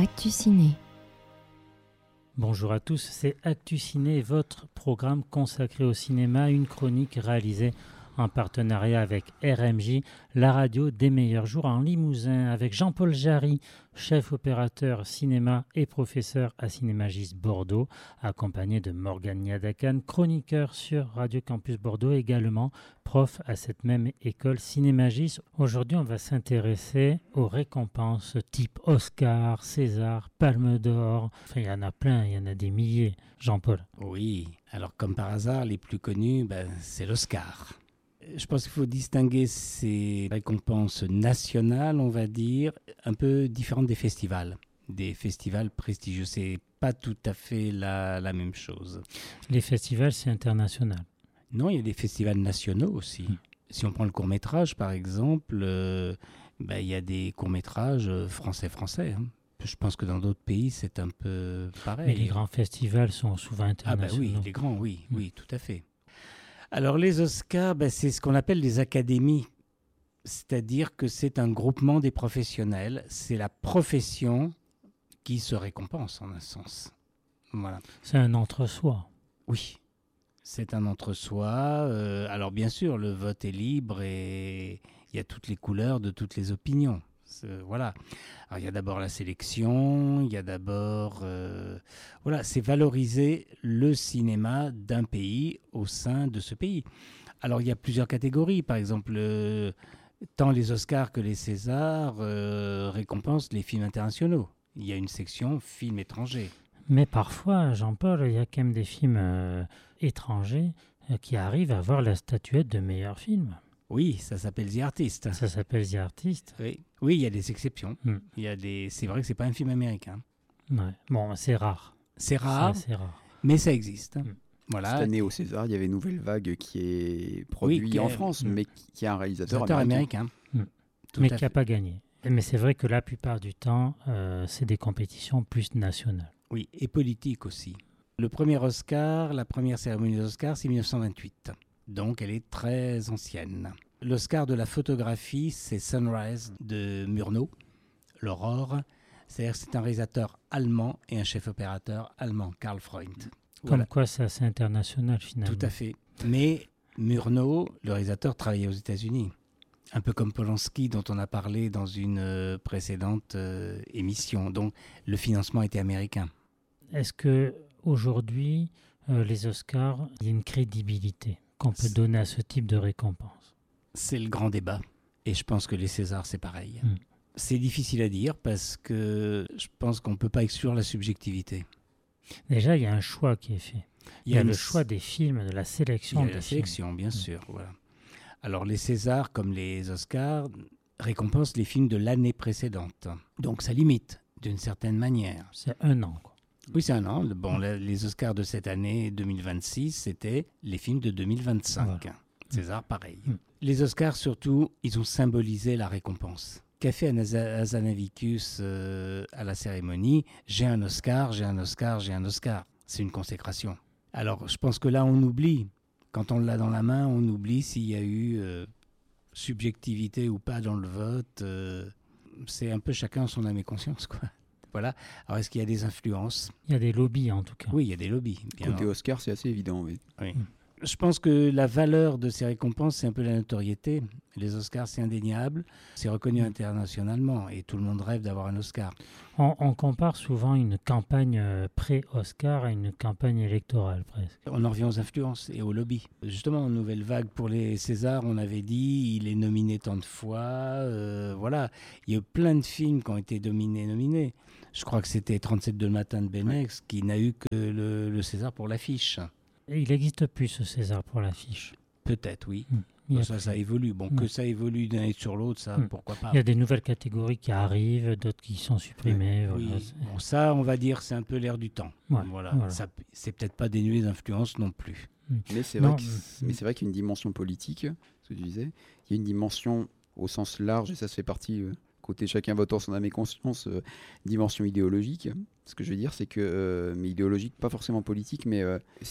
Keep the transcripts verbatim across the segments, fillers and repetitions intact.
Actu Ciné. Bonjour à tous, c'est Actu Ciné, votre programme consacré au cinéma, une chronique réalisée en partenariat avec R M J, la radio des meilleurs jours en Limousin, avec Jean-Paul Jarry, chef opérateur cinéma et professeur à Cinémagis Bordeaux, accompagné de Morgane Niadakan, chroniqueur sur Radio Campus Bordeaux, également prof à cette même école Cinémagis. Aujourd'hui, on va s'intéresser aux récompenses type Oscar, César, Palme d'Or. Enfin, il y en a plein, il y en a des milliers. Jean-Paul. Oui, alors comme par hasard, les plus connus, ben, c'est l'Oscar. Je pense qu'il faut distinguer ces récompenses nationales, on va dire, un peu différentes des festivals. Des festivals prestigieux, c'est pas tout à fait la, la même chose. Les festivals, c'est international. Non, il y a des festivals nationaux aussi. Mmh. Si on prend le court-métrage, par exemple, euh, ben, il y a des courts-métrages français-français. Hein. Je pense que dans d'autres pays, c'est un peu pareil. Mais les grands festivals sont souvent internationaux. Ah ben oui, les grands, oui, mmh. oui, tout à fait. Alors les Oscars, ben, c'est ce qu'on appelle les académies, c'est-à-dire que c'est un groupement des professionnels, c'est la profession qui se récompense en un sens. Voilà. C'est un entre-soi. Oui, c'est un entre-soi. Euh, alors bien sûr, le vote est libre et il y a toutes les couleurs de toutes les opinions. C'est, voilà. Alors il y a d'abord la sélection, il y a d'abord... Euh, voilà, c'est valoriser le cinéma d'un pays au sein de ce pays. Alors il y a plusieurs catégories. Par exemple, euh, tant les Oscars que les Césars euh, récompensent les films internationaux. Il y a une section films étrangers. Mais parfois, Jean-Paul, il y a quand même des films euh, étrangers euh, qui arrivent à avoir la statuette de meilleur film. Oui, ça s'appelle The Artist. Ça s'appelle The Artist. Oui, oui, il y a des exceptions. Hmm. Il y a des... C'est vrai que c'est pas un film américain. Ouais. Bon, c'est rare. C'est rare, c'est, c'est rare. mais ça existe. Hmm. Voilà. Cette année au César, il y avait Nouvelle Vague qui est produit oui, qui en est... France, hmm. mais qui est un réalisateur, réalisateur américain. américain. Hmm. Mais qui n'a pas gagné. Mais c'est vrai que la plupart du temps, euh, c'est des compétitions plus nationales. Oui, et politique aussi. Le premier Oscar, la première cérémonie des Oscars, c'est dix-neuf cent vingt-huit. Donc, elle est très ancienne. L'Oscar de la photographie, c'est Sunrise de Murnau, l'Aurore. C'est-à-dire que c'est un réalisateur allemand et un chef opérateur allemand, Karl Freund. Comme Voilà. quoi, c'est assez international finalement. Tout à fait. Mais Murnau, le réalisateur, travaillait aux États-Unis. Un peu comme Polanski, dont on a parlé dans une euh, précédente euh, émission. Donc, le financement était américain. Est-ce qu'aujourd'hui, euh, les Oscars, il y a une crédibilité qu'on peut c'est... donner à ce type de récompense? C'est le grand débat. Et je pense que les Césars, c'est pareil. Mm. C'est difficile à dire parce que je pense qu'on ne peut pas exclure la subjectivité. Déjà, il y a un choix qui est fait. Il y, il y a une... le choix des films, de la sélection il y a des la films. sélection, bien Mm. sûr. Voilà. Alors, les Césars, comme les Oscars, récompensent les films de l'année précédente. Donc, ça limite, d'une certaine manière. C'est un an, quoi. Oui, c'est un an. Bon, mm. les Oscars de cette année deux mille vingt-six, c'était les films de deux mille vingt-cinq. Voilà. César, pareil. Mm. Les Oscars, surtout, ils ont symbolisé la récompense. Qu'a fait Hazanavicius euh, à la cérémonie? J'ai un Oscar, j'ai un Oscar, j'ai un Oscar. C'est une consécration. Alors, je pense que là, on oublie. Quand on l'a dans la main, on oublie s'il y a eu euh, subjectivité ou pas dans le vote. Euh, c'est un peu chacun son âme et conscience, quoi. Voilà. Alors, est-ce qu'il y a des influences? Il y a des lobbies, en tout cas. Oui, il y a des lobbies. Bien Côté Oscar, c'est assez évident, oui. oui. Mm. Je pense que la valeur de ces récompenses, c'est un peu la notoriété. Les Oscars, c'est indéniable. C'est reconnu mmh. internationalement et tout le monde rêve d'avoir un Oscar. On, on compare souvent une campagne pré-Oscar à une campagne électorale, presque. On en revient aux influences et aux lobbies. Justement, en Nouvelle Vague pour les Césars, on avait dit il est nominé tant de fois. Euh, voilà. Il y a eu plein de films qui ont été dominés, nominés. Je crois que c'était trente-sept de le matin de Benex qui n'a eu que le, le César pour l'affiche. Et il n'existe plus ce César pour l'affiche. Peut-être, oui. Mmh. Bon, ça, ça évolue. Bon, mmh. que ça évolue d'une année sur l'autre, ça, mmh. pourquoi pas. Il y a des nouvelles catégories qui arrivent, d'autres qui sont supprimées. Oui. Voilà. Bon, ça, on va dire, c'est un peu l'air du temps. Ouais, voilà. voilà. Ça, c'est peut-être pas dénué d'influence non plus. Mmh. Mais c'est vrai, que, mais c'est vrai qu'il y a une dimension politique, ce que tu disais. Il y a une dimension au sens large, et ça se fait partie, euh, côté chacun votant son âme et conscience, euh, dimension idéologique. Ce que je veux dire, c'est que, euh, mais idéologique, pas forcément politique, mais euh, c'est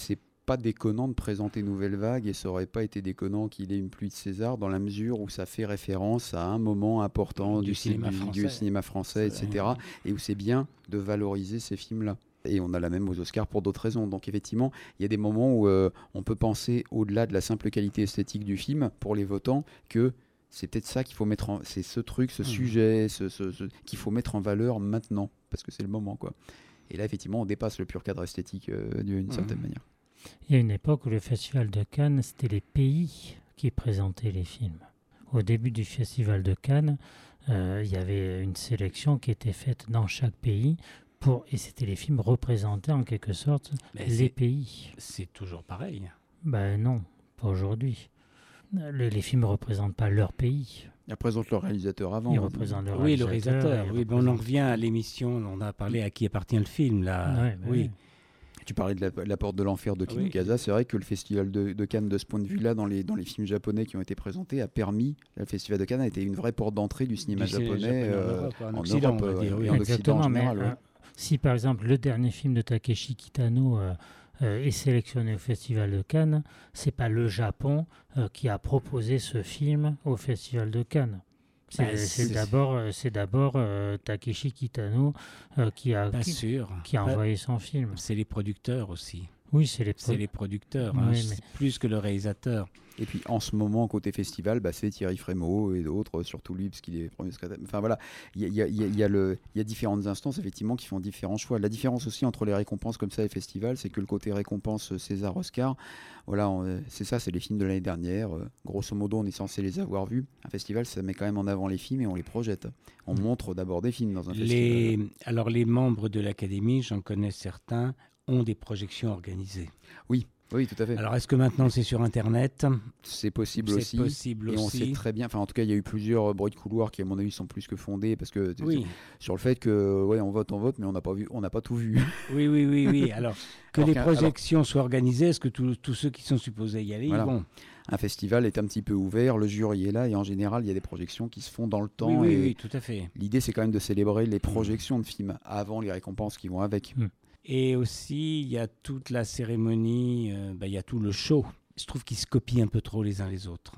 pas déconnant de présenter Nouvelle Vague et ça aurait pas été déconnant qu'il ait une pluie de César dans la mesure où ça fait référence à un moment important du, du, cinéma, du, français. du cinéma français, et cetera. Et où c'est bien de valoriser ces films-là. Et on a la même aux Oscars pour d'autres raisons. Donc effectivement, il y a des moments où euh, on peut penser au-delà de la simple qualité esthétique du film pour les votants que c'est peut-être ça qu'il faut mettre en... C'est ce truc, ce mmh. sujet ce, ce, ce... qu'il faut mettre en valeur maintenant parce que c'est le moment, quoi. Et là, effectivement, on dépasse le pur cadre esthétique euh, d'une mmh. certaine manière. Il y a une époque où le Festival de Cannes, c'était les pays qui présentaient les films. Au début du Festival de Cannes, euh, il y avait une sélection qui était faite dans chaque pays, pour, et c'était les films représentés en quelque sorte Mais les pays. C'est toujours pareil. Ben non, pas aujourd'hui. Les, les films ne représentent pas leur pays. Ils représentent le réalisateur avant. Ils représentent le oui, réalisateur. le réalisateur. Oui, représentent... on en revient à l'émission, on a parlé à qui appartient le film. Là. Ouais, oui. Ouais. Tu parlais de la, la porte de l'enfer de Kinugaza, oui. C'est vrai que le festival de, de Cannes, de ce point de vue-là, dans les, dans les films japonais qui ont été présentés, a permis, le festival de Cannes a été une vraie porte d'entrée du cinéma du japonais, japonais euh, en Europe, en, en Occident, Europe, dire, oui. en Occident en général. Mais, ouais. euh, si par exemple le dernier film de Takeshi Kitano euh, euh, est sélectionné au festival de Cannes, c'est pas le Japon euh, qui a proposé ce film au festival de Cannes. C'est, bah, c'est, c'est d'abord, c'est d'abord euh, Takeshi Kitano euh, qui a, qui, sûr. qui a envoyé son film. C'est les producteurs aussi. Oui, c'est les, pro- c'est les producteurs, oui, hein, mais... plus que le réalisateur. Et puis en ce moment, côté festival, bah, c'est Thierry Frémaux et d'autres, surtout lui, parce qu'il est premier secrétaire. Enfin voilà, il y a, y, a, y, a, y, a le, y a différentes instances effectivement qui font différents choix. La différence aussi entre les récompenses comme ça et festivals, c'est que le côté récompense César, Oscar, voilà, on, c'est ça, c'est les films de l'année dernière. Euh, grosso modo, on est censé les avoir vus. Un festival, ça met quand même en avant les films et on les projette. On montre d'abord des films dans un les... festival. Alors les membres de l'Académie, j'en connais certains, ont des projections organisées. Oui. Oui, tout à fait. Alors, est-ce que maintenant c'est sur Internet ? C'est possible c'est aussi. Possible et aussi. on sait très bien. Enfin, en tout cas, il y a eu plusieurs bruits de couloir qui, à mon avis, sont plus que fondés parce que oui. sur le fait que, ouais, on vote, on vote, mais on n'a pas vu, on n'a pas tout vu. Oui, oui, oui, oui. Alors que alors les projections alors... soient organisées, est-ce que tous ceux qui sont supposés y aller, voilà. ils vont ? Un festival est un petit peu ouvert, le jury est là et en général, il y a des projections qui se font dans le temps. Oui, oui, et oui, tout à fait. L'idée, c'est quand même de célébrer les projections de films avant les récompenses qui vont avec. Mmh. Et aussi, il y a toute la cérémonie, euh, bah, il y a tout le show. Je trouve qu'ils se copient un peu trop les uns les autres.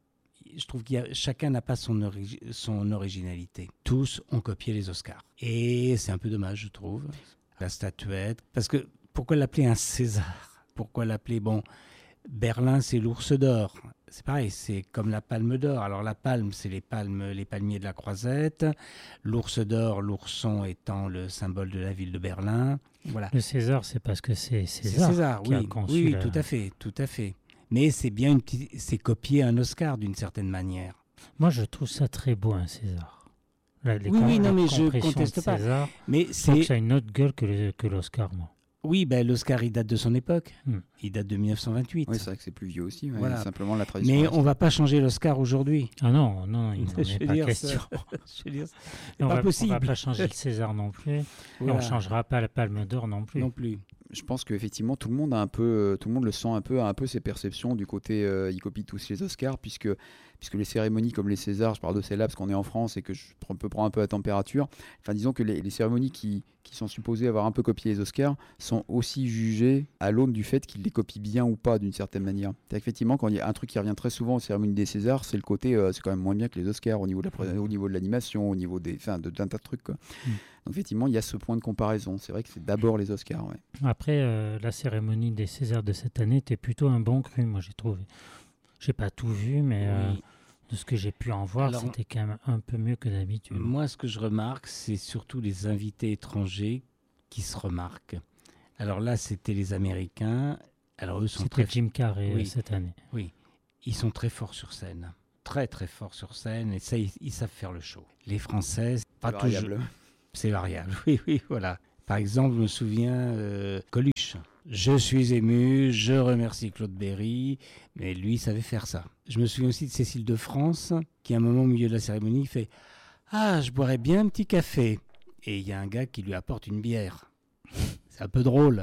Je trouve que chacun n'a pas son, origi- son originalité. Tous ont copié les Oscars. Et c'est un peu dommage, je trouve. La statuette. Parce que pourquoi l'appeler un César ? Pourquoi l'appeler, bon, Berlin, c'est l'Ours d'Or. C'est pareil, c'est comme la Palme d'Or. Alors la palme, c'est les palmes, les palmiers de la Croisette. L'Ours d'Or, l'ourson étant le symbole de la ville de Berlin. Voilà. Le César, c'est parce que c'est César, c'est César qui oui, a conçu oui, la... tout à fait, tout à fait. Mais c'est bien une petite, c'est copier un Oscar d'une certaine manière. Moi, je trouve ça très beau, un César. La, les oui, com- oui, non, mais je compressions conteste de pas. César, Mais je c'est trouve que ça a une autre gueule que, le, que l'Oscar, moi. Oui, ben, l'Oscar, il date de son époque. Hmm. Il date de dix-neuf cent vingt-huit. Oui, c'est vrai que c'est plus vieux aussi. Ouais, voilà. Simplement la tradition. Mais reste. on ne va pas changer l'Oscar aujourd'hui. Ah non, non, il n'en est pas question. Je veux dire, c'est on pas va, possible. On ne va pas changer le César non plus. Voilà. Et on ne changera pas la Palme d'Or non plus. Non plus. Je pense qu'effectivement tout le monde a un peu, tout le monde le sent un peu, a un peu ses perceptions du côté, euh, il copie tous les Oscars puisque, puisque les cérémonies comme les Césars, je parle de celle-là parce qu'on est en France et que je peux prendre un peu la température. Enfin, disons que les, les cérémonies qui, qui sont supposées avoir un peu copié les Oscars sont aussi jugées à l'aune du fait qu'ils les copient bien ou pas d'une certaine manière. C'est effectivement quand il y a un truc qui revient très souvent aux cérémonies des Césars, c'est le côté, euh, c'est quand même moins bien que les Oscars au niveau de, la, au niveau de l'animation, au niveau des, enfin, de, d'un tas de trucs quoi. Mm. Donc effectivement, il y a ce point de comparaison. C'est vrai que c'est d'abord les Oscars. Ouais. Après, euh, la cérémonie des Césars de cette année était plutôt un bon cru, moi j'ai trouvé. J'ai pas tout vu, mais euh, oui. de ce que j'ai pu en voir, Alors, c'était quand même un peu mieux que d'habitude. Moi, ce que je remarque, c'est surtout les invités étrangers qui se remarquent. Alors là, c'était les Américains. Alors eux sont c'était très... Jim Carrey oui. cette année. Oui, ils sont très forts sur scène. Très très forts sur scène. Et ça, ils, ils savent faire le show. Les Français, pas c'est toujours... variable. C'est variable, oui, oui, voilà. Par exemple, je me souviens, euh, Coluche. Je suis ému, je remercie Claude Berry, mais lui, il savait faire ça. Je me souviens aussi de Cécile de France, qui à un moment au milieu de la cérémonie fait « Ah, je boirais bien un petit café ». Et il y a un gars qui lui apporte une bière. C'est un peu drôle.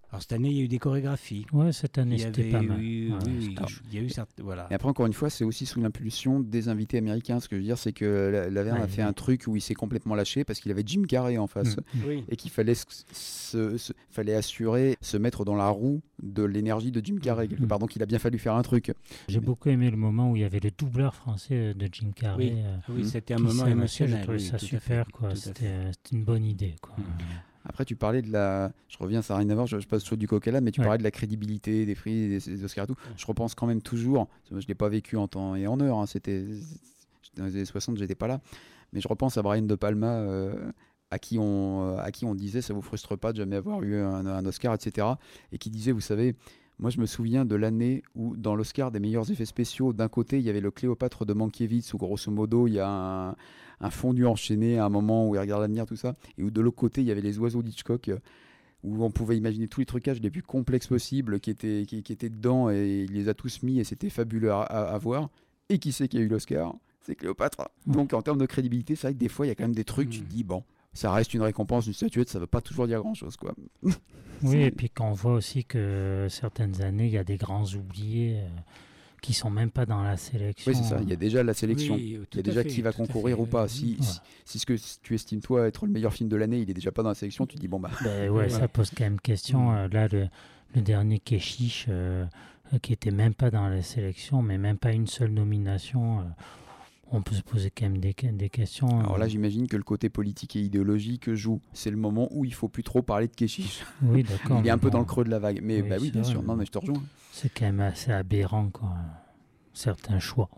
Alors cette année, il y a eu des chorégraphies. Ouais, cette année, il y c'était avait pas mal. eu- Ouais, oui, oui, c'était- alors, il y a eu certes- voilà. Et après, encore une fois, c'est aussi sous l'impulsion des invités américains. Ce que je veux dire, c'est que La- Laverne Ouais, a fait oui. un truc où il s'est complètement lâché parce qu'il avait Jim Carrey en face. Mm. Oui. Et qu'il fallait, se, se- se- fallait assurer, se mettre dans la roue de l'énergie de Jim Carrey, quelque Mm. part. Donc il a bien fallu faire un truc. J'ai beaucoup aimé le moment où il y avait le doubleur français de Jim Carrey. Oui. euh, Oui, Mm. c'était un qui moment s'est lancé. émotionnel. J'ai trouvé oui, ça tout à super, fait, quoi. tout à C'était, fait. euh, c'était une bonne idée, quoi. Mm. Après, tu parlais de la. Je reviens, ça n'a rien à voir, je, je passe sur du coq à l'âne, mais tu Ouais. parlais de la crédibilité des prix, des, des Oscars et tout. Je repense quand même toujours. Je ne l'ai pas vécu en temps et en heure. Hein, c'était dans les années soixante, j'étais pas là. Mais je repense à Brian De Palma, euh, à, qui on, euh, à qui on disait ça vous frustre pas de jamais avoir eu un, un Oscar, et cetera. Et qui disait, vous savez. Moi, je me souviens de l'année où, dans l'Oscar des meilleurs effets spéciaux, d'un côté, il y avait le Cléopâtre de Mankiewicz, où grosso modo, il y a un, un fondu enchaîné à un moment où il regarde l'avenir, tout ça, et où de l'autre côté, il y avait les oiseaux d'Hitchcock, euh, où on pouvait imaginer tous les trucages les plus complexes possibles qui étaient, qui, qui étaient dedans, et il les a tous mis, et c'était fabuleux à, à, à voir. Et qui c'est qui a eu l'Oscar ? C'est Cléopâtre. Donc, en termes de crédibilité, c'est vrai que des fois, il y a quand même des trucs, tu te dis, bon, ça reste une récompense, une statuette, ça ne veut pas toujours dire grand-chose, quoi. Oui, et puis quand on voit aussi que certaines années, il y a des grands oubliés euh, qui sont même pas dans la sélection. Oui, c'est ça. Il y a déjà la sélection. Oui, il tout y a à déjà fait, qui va tout à concourir fait, ou pas. oui. Si, Ouais. si, si ce que tu estimes toi être le meilleur film de l'année, il est déjà pas dans la sélection, tu te dis bon bah. Ben ouais, Ouais. ça pose quand même question. Mm. Euh, là, le, le dernier Keshish, euh, euh, qui était même pas dans la sélection, mais même pas une seule nomination, euh, on peut se poser quand même des, des questions. Alors euh. là, j'imagine que le côté politique et idéologique joue. C'est le moment où il faut plus trop parler de Keshish. Oui, d'accord. Il est un mais peu bon, dans le creux de la vague. Mais Oui, bah oui, c'est bien vrai, sûr. mais Non, bon. mais je te rejoins. C'est quand même assez aberrant, quoi. Certains choix.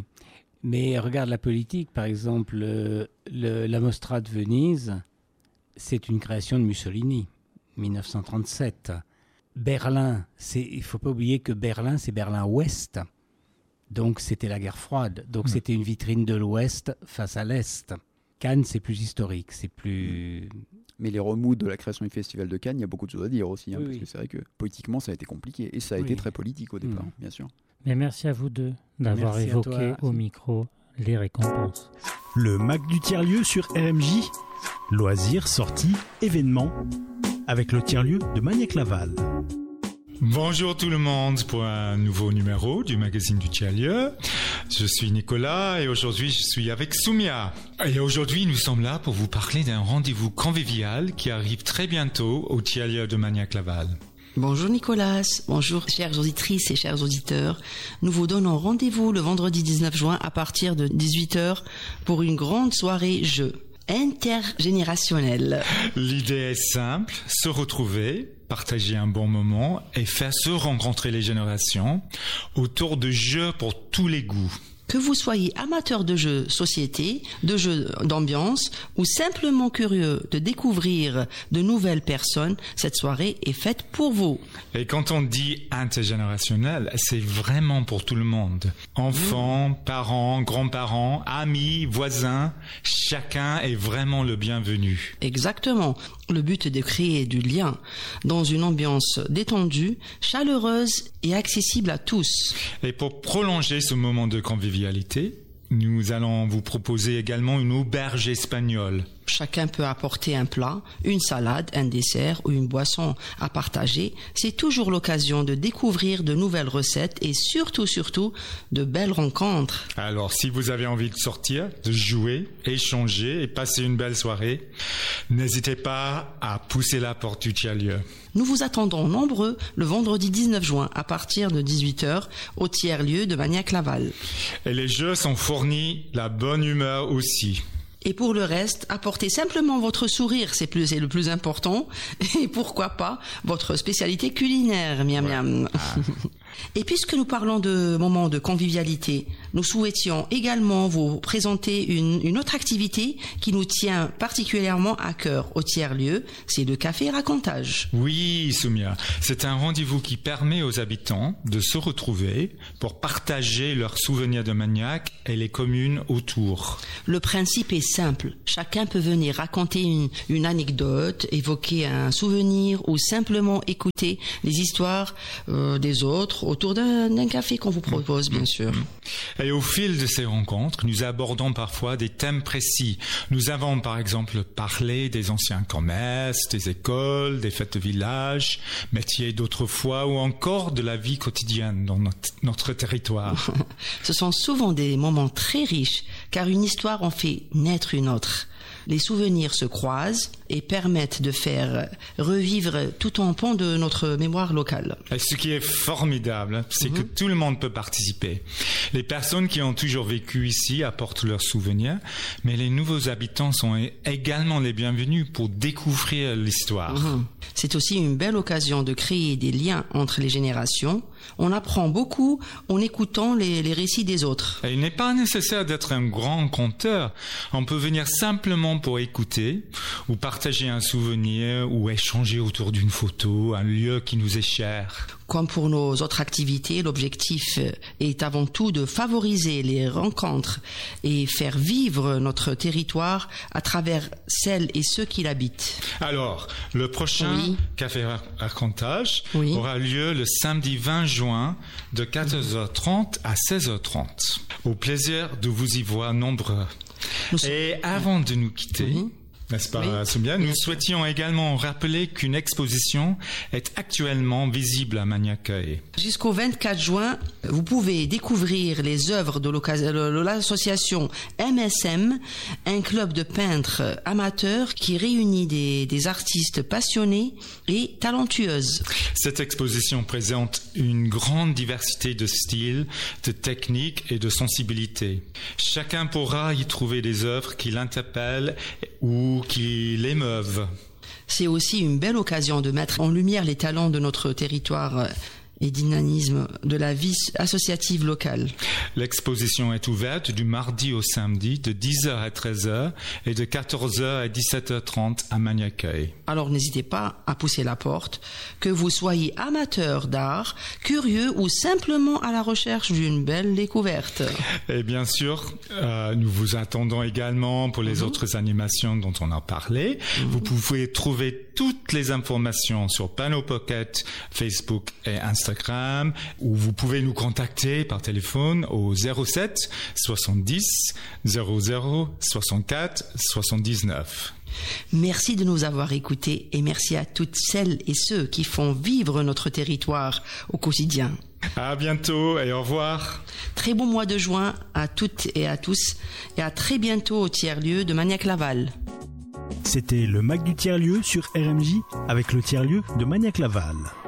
Mais regarde la politique, par exemple, euh, le- la Mostra de Venise, c'est une création de Mussolini, dix-neuf cent trente-sept. Berlin, c'est, il ne faut pas oublier que Berlin, c'est Berlin-Ouest. Donc c'était la guerre froide. Donc Mm. c'était une vitrine de l'Ouest face à l'Est. Cannes, c'est plus historique, c'est plus... Mais les remous de la création du Festival de Cannes, il y a beaucoup de choses à dire aussi. hein, Oui, parce oui. que c'est vrai que politiquement, ça a été compliqué. Et ça a Oui. été très politique au départ, Mm. bien sûr. Mais merci à vous deux d'avoir Merci à évoqué toi. au micro les récompenses. Le Mac du tiers-lieu sur R M J. Loisirs, sorties, événements. Avec le tiers-lieu de Magnac-Laval. Bonjour tout le monde pour un nouveau numéro du magazine du tiers-lieu. Je suis Nicolas et aujourd'hui je suis avec Soumia. Et aujourd'hui nous sommes là pour vous parler d'un rendez-vous convivial qui arrive très bientôt au tiers-lieu de Magnac-Laval. Bonjour Nicolas, bonjour chères auditrices et chers auditeurs. Nous vous donnons rendez-vous le vendredi dix-neuf juin à partir de dix-huit heures pour une grande soirée jeu intergénérationnelle. L'idée est simple, se retrouver, partager un bon moment et faire se rencontrer les générations autour de jeux pour tous les goûts. Que vous soyez amateur de jeux société, de jeux d'ambiance ou simplement curieux de découvrir de nouvelles personnes, cette soirée est faite pour vous. Et quand on dit intergénérationnel, c'est vraiment pour tout le monde. Enfants, parents, grands-parents, amis, voisins, chacun est vraiment le bienvenu. Exactement. Le but est de créer du lien dans une ambiance détendue, chaleureuse et accessible à tous. Et pour prolonger ce moment de convivialité, nous allons vous proposer également une auberge espagnole. Chacun peut apporter un plat, une salade, un dessert ou une boisson à partager. C'est toujours l'occasion de découvrir de nouvelles recettes et surtout, surtout, de belles rencontres. Alors, si vous avez envie de sortir, de jouer, échanger et passer une belle soirée, n'hésitez pas à pousser la porte du tiers-lieu. Nous vous attendons nombreux le vendredi dix-neuf juin à partir de dix-huit heures au tiers-lieu de Magnac-Laval. Et les jeux sont fournis, la bonne humeur aussi. Et pour le reste, apportez simplement votre sourire, c'est plus, c'est le plus important. Et pourquoi pas votre spécialité culinaire, miam miam. Et puisque nous parlons de moments de convivialité, nous souhaitions également vous présenter une, une autre activité qui nous tient particulièrement à cœur au tiers-lieu, c'est le café racontage. Oui, Soumia, c'est un rendez-vous qui permet aux habitants de se retrouver pour partager leurs souvenirs de Magnac et les communes autour. Le principe est simple. Chacun peut venir raconter une, une anecdote, évoquer un souvenir ou simplement écouter les histoires euh, des autres autour d'un, d'un café qu'on vous propose, bien sûr. Et au fil de ces rencontres, nous abordons parfois des thèmes précis. Nous avons par exemple parlé des anciens commerces, des écoles, des fêtes de village, métiers d'autrefois ou encore de la vie quotidienne dans notre, notre territoire. Ce sont souvent des moments très riches, car une histoire en fait naître une autre. Les souvenirs se croisent et permettent de faire revivre tout un pan de notre mémoire locale. Et ce qui est formidable, c'est mmh. que tout le monde peut participer. Les personnes qui ont toujours vécu ici apportent leurs souvenirs, mais les nouveaux habitants sont également les bienvenus pour découvrir l'histoire. Mmh. C'est aussi une belle occasion de créer des liens entre les générations. On apprend beaucoup en écoutant les, les récits des autres. Et il n'est pas nécessaire d'être un grand conteur. On peut venir simplement pour écouter ou partager un souvenir ou échanger autour d'une photo, un lieu qui nous est cher. Comme pour nos autres activités, l'objectif est avant tout de favoriser les rencontres et faire vivre notre territoire à travers celles et ceux qui l'habitent. Alors, le prochain oui. Café Racontage oui. aura lieu le samedi vingt juin de quatorze heures trente à seize heures trente. Au plaisir de vous y voir nombreux. Nous et avant de nous quitter... Mm-hmm. N'est-ce pas, oui. Soumia? Nous souhaitions également rappeler qu'une exposition est actuellement visible à Maniacae. Jusqu'au vingt-quatre juin, vous pouvez découvrir les œuvres de l'association M S M, un club de peintres amateurs qui réunit des, des artistes passionnés et talentueuses. Cette exposition présente une grande diversité de styles, de techniques et de sensibilités. Chacun pourra y trouver des œuvres qui l'interpellent ou qui l'émeuvent. C'est aussi une belle occasion de mettre en lumière les talents de notre territoire et dynamisme de la vie associative locale. L'exposition est ouverte du mardi au samedi de dix heures à treize heures et de quatorze heures à dix-sept heures trente à Maniacae. Alors n'hésitez pas à pousser la porte, que vous soyez amateur d'art, curieux ou simplement à la recherche d'une belle découverte. Et bien sûr, euh, nous vous attendons également pour les mmh. autres animations dont on a parlé. Mmh. Vous pouvez trouver toutes les informations sur Panneau Pocket, Facebook et Instagram. Instagram, où vous pouvez nous contacter par téléphone au zéro sept soixante-dix zéro zéro soixante-quatre soixante-dix-neuf. Merci de nous avoir écoutés et merci à toutes celles et ceux qui font vivre notre territoire au quotidien. À bientôt et au revoir. Très bon mois de juin à toutes et à tous et à très bientôt au tiers-lieu de Magnac-Laval. C'était le Mac du tiers-lieu sur R M J avec le tiers-lieu de Magnac-Laval.